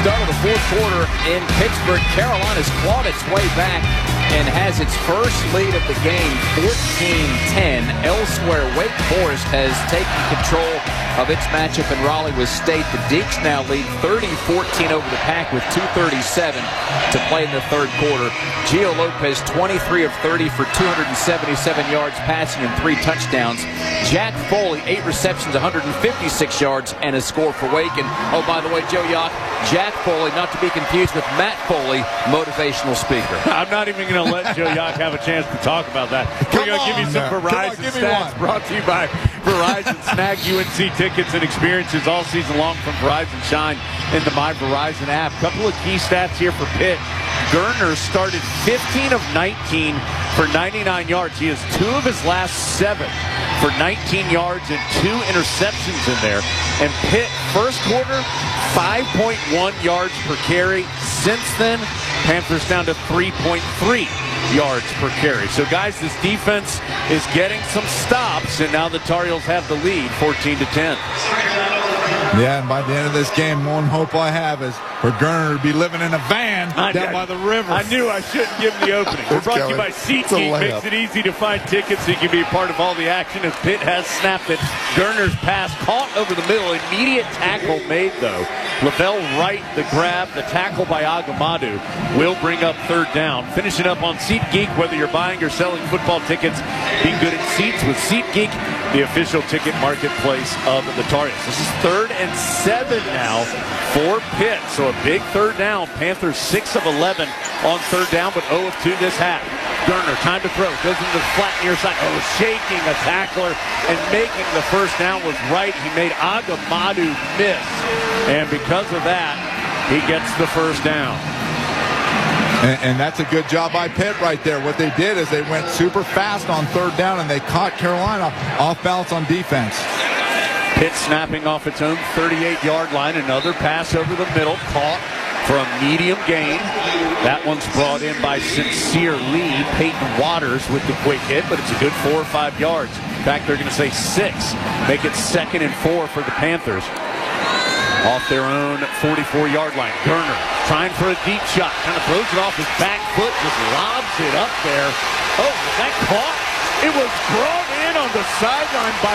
start of the fourth quarter in Pittsburgh. Carolina's clawed its way back and has its first lead of the game, 14-10. Elsewhere, Wake Forest has taken control of its matchup in Raleigh with State. The Deacs now lead 30-14 over the Pack with 2:37 to play in the third quarter. Gio Lopez, 23 of 30 for 277 yards passing and 3 touchdowns. Jack Foley, 8 receptions, 156 yards, and a score for Wake. And, oh, by the way, Joe Yock, Jack Foley, not to be confused with Matt Foley, motivational speaker. I'm not even going to let Joe Yock have a chance to talk about that. We're going to give you some Verizon stats brought to you by Verizon. Snag UNC tickets and experiences all season long from Verizon Shine in the My Verizon app. Couple of key stats here for Pitt. Gerner started 15 of 19 for 99 yards. He has 2 of his last 7 for 19 yards and 2 interceptions in there. And Pitt, first quarter, 5.1 yards per carry. Since then, Panthers down to 3.3 yards per carry. So, guys, this defense is getting some stops, and now the Tar Heels have the lead, 14-10. Yeah, and by the end of this game, one hope I have is for Gerner to be living in a van down by the river. I knew I shouldn't give him the opening. We're brought to you by SeatGeek. Makes it easy to find tickets so you can be a part of all the action. As Pitt has snapped it, Gerner's pass caught over the middle. Immediate tackle made, though. Lavelle Wright, the grab, the tackle by Agamadu will bring up third down. Finishing up on SeatGeek, whether you're buying or selling football tickets, be good at seats with SeatGeek, the official ticket marketplace of the Tar Heels. This is 3rd and 7 now for Pitt. So a big third down. Panthers 6 of 11 on third down, but 0 of 2 this half. Gerner, time to throw. Goes into the flat near side. Oh, shaking a tackler and making the first down was right. He made Agamadu miss. And because of that, he gets the first down. And that's a good job by Pitt right there. What they did is they went super fast on third down, and they caught Carolina off balance on defense. Pitt snapping off its own 38-yard line. Another pass over the middle, caught for a medium gain. That one's brought in by Sincere Lee. Peyton Waters with the quick hit, but it's a good 4 or 5 yards. In fact, they're going to say 6. Make it 2nd and 4 for the Panthers. Off their own 44-yard line. Gerner trying for a deep shot. Kind of throws it off his back foot. Just lobs it up there. Oh, was that caught? It was brought in on the sideline by